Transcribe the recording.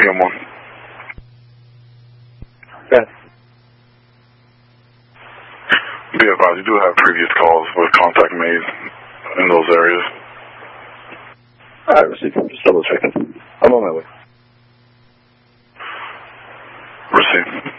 PM1. Okay. Be advised, you do have previous calls with contact made in those areas. All right, received. Just double checking. I'm on my way. Received.